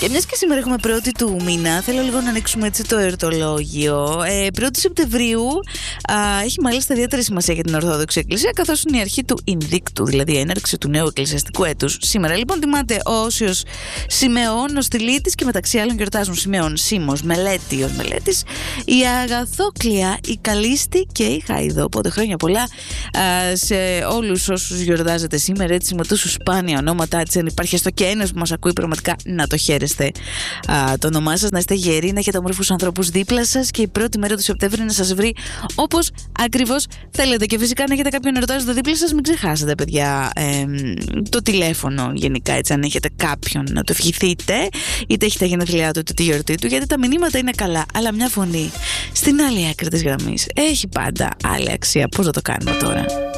Και μιας και σήμερα έχουμε 1η του μήνα, θέλω λίγο να ανοίξουμε έτσι το εορτολόγιο. 1η Σεπτεμβρίου έχει μάλιστα ιδιαίτερη σημασία για την Ορθόδοξη Εκκλησία, καθώς είναι η αρχή του Ινδίκτου, δηλαδή η έναρξη του νέου εκκλησιαστικού έτους. Σήμερα λοιπόν τιμάται ο Όσιος Σιμεών, ο Στυλίτης, και μεταξύ άλλων γιορτάζουν Σιμεών, Σίμος, Μελέτιος, Μελέτης, η Αγαθόκλια, η Καλίστη και η Χάιδο. Οπότε χρόνια πολλά σε όλους όσους γιορτάζετε σήμερα, έτσι με τόσους σπάνια ονόματα. Έτσι, αν υπάρχει έστω και ένας που μας ακούει, πραγματικά να το χαίρεστε το όνομά σας, να είστε γεροί, να έχετε όμορφους ανθρώπους δίπλα σας και η πρώτη μέρα του Σεπτέμβρη να σας βρει όπως ακριβώς θέλετε. Και φυσικά, αν έχετε κάποιον ερωτάζοντα δίπλα σας, μην ξεχάσετε, παιδιά, το τηλέφωνο γενικά, έτσι, αν έχετε κάποιον να το ευχηθείτε, είτε έχει τα γενέθλιά του είτε τη γιορτή του, γιατί τα μηνύματα είναι καλά, αλλά μια φωνή στην άλλη άκρη της γραμμής έχει πάντα άλλη αξία. Πώς θα το κάνουμε τώρα?